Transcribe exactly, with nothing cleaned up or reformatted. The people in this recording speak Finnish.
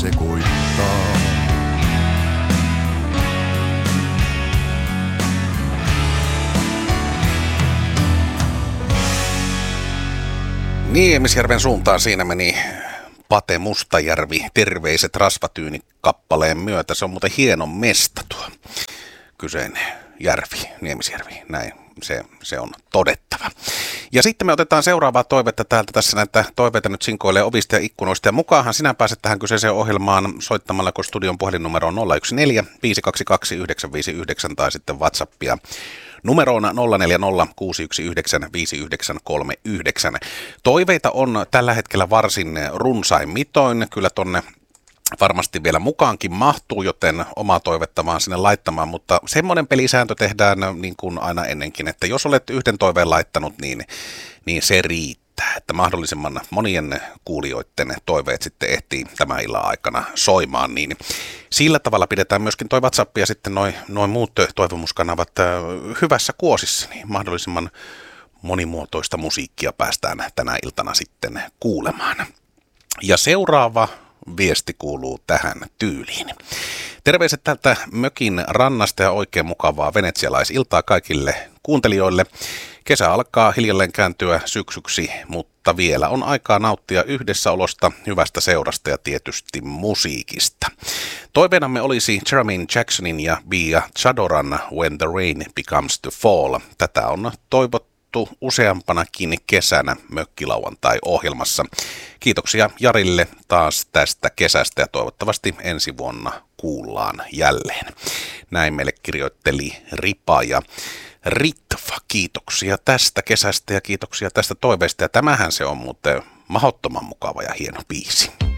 se koittaa. Niemisjärven suuntaan siinä meni Pate Mustajärvi terveiset Rasvatyyni-kappaleen myötä. Se on muuten hieno mesta tuo kyseinen järvi, Niemisjärvi, näin se, se on todettava. Ja sitten me otetaan seuraavaa toivetta täältä. Tässä näitä toiveita nyt sinkoilee ovista ja ikkunoista. Ja mukaanhan sinä pääset tähän kyseiseen ohjelmaan soittamalla, kun studion puhelinnumero on nolla yksi neljä viisi kaksi kaksi yhdeksän viisi yhdeksän tai sitten WhatsAppia numeroona nolla neljä nolla kuusi yksi yhdeksän viisi yhdeksän kolme yhdeksän. Toiveita on tällä hetkellä varsin runsain mitoin. Kyllä tonne varmasti vielä mukaankin mahtuu, joten omaa toivetta vaan sinne laittamaan, mutta semmoinen pelisääntö tehdään niin kuin aina ennenkin, että jos olet yhden toiveen laittanut, niin, niin se riittää, että mahdollisimman monien kuulijoiden toiveet sitten ehtii tämän illan aikana soimaan, niin sillä tavalla pidetään myöskin toi WhatsApp ja sitten noin noi muut toivomuskanavat hyvässä kuosissa, niin mahdollisimman monimuotoista musiikkia päästään tänä iltana sitten kuulemaan. Ja seuraava viesti kuuluu tähän tyyliin. Terveiset tältä mökin rannasta ja oikein mukavaa venetsialaisiltaa kaikille kuuntelijoille. Kesä alkaa hiljalleen kääntyä syksyksi, mutta vielä on aikaa nauttia yhdessäolosta, hyvästä seurasta ja tietysti musiikista. Toiveenamme olisi Jermaine Jacksonin ja Bia Chadoran When the Rain Becomes to Fall. Tätä on toivottu useampanakin kesänä Mökkilauantai-ohjelmassa. Kiitoksia Jarille taas tästä kesästä ja toivottavasti ensi vuonna kuullaan jälleen. Näin meille kirjoitteli Ripa ja Ritva. Kiitoksia tästä kesästä ja kiitoksia tästä toiveesta. Ja tämähän se on muuten mahdottoman mukava ja hieno biisi.